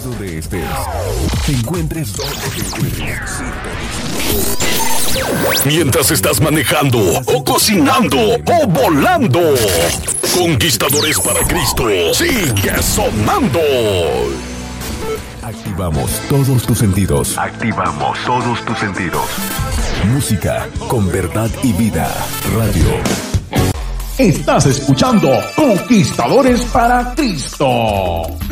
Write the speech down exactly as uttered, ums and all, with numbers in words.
donde estés, te encuentres donde te encuentres. Mientras estás manejando, o cocinando, o volando. Conquistadores para Cristo. ¡Sigue sonando! Activamos todos tus sentidos. Activamos todos tus sentidos. Música con verdad y vida. Radio. Estás escuchando Conquistadores para Cristo.